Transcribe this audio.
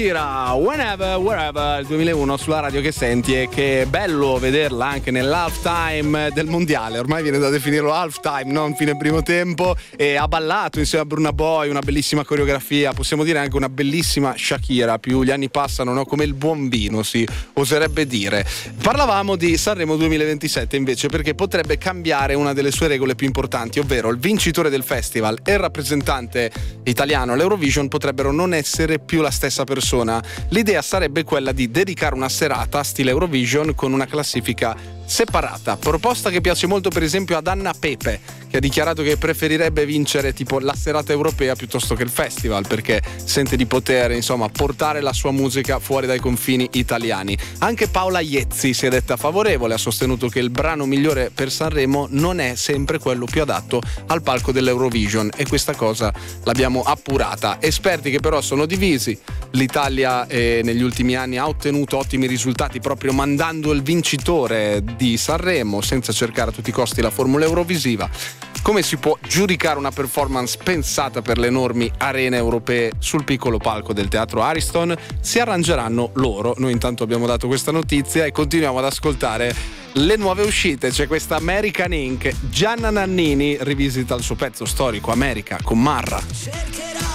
Shakira, Whenever, Wherever, il 2001 sulla radio che senti, e che bello vederla anche nell'halftime del mondiale, ormai viene da definirlo halftime, non fine primo tempo, e ha ballato insieme a Burna Boy, una bellissima coreografia, possiamo dire anche una bellissima Shakira, più gli anni passano, no? Come il buon vino, si oserebbe dire. Parlavamo di Sanremo 2027 invece perché potrebbe cambiare una delle sue regole più importanti, ovvero il vincitore del festival e il rappresentante italiano all'Eurovision potrebbero non essere più la stessa persona. L'idea sarebbe quella di dedicare una serata stile Eurovision con una classifica separata, proposta che piace molto per esempio ad Anna Pepe, che ha dichiarato che preferirebbe vincere tipo la serata europea piuttosto che il festival, perché sente di poter insomma portare la sua musica fuori dai confini italiani. Anche Paola Iezzi si è detta favorevole, ha sostenuto che il brano migliore per Sanremo non è sempre quello più adatto al palco dell'Eurovision, e questa cosa l'abbiamo appurata. Esperti che però sono divisi. L'Italia negli ultimi anni ha ottenuto ottimi risultati proprio mandando il vincitore di Sanremo senza cercare a tutti i costi la formula eurovisiva. Come si può giudicare una performance pensata per le enormi arene europee sul piccolo palco del teatro Ariston? Si arrangeranno loro. Noi intanto abbiamo dato questa notizia e continuiamo ad ascoltare le nuove uscite. C'è questa American Ink, Gianna Nannini rivisita il suo pezzo storico America con Marra.